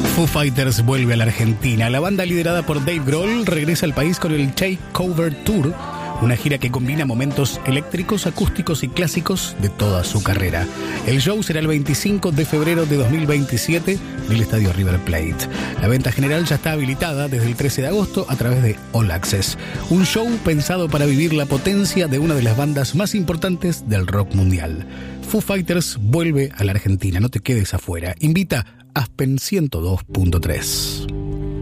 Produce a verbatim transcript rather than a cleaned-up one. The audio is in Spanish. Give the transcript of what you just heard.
Foo Fighters vuelve a la Argentina. La banda liderada por Dave Grohl regresa al país con el Takeover Tour, una gira que combina momentos eléctricos, acústicos y clásicos de toda su carrera. El show será el veinticinco de febrero de dos mil veintisiete en el estadio River Plate. La venta general ya está habilitada desde el trece de agosto a través de All Access. Un show pensado para vivir la potencia de una de las bandas más importantes del rock mundial. Foo Fighters vuelve a la Argentina, no te quedes afuera. Invita Aspen ciento dos punto tres.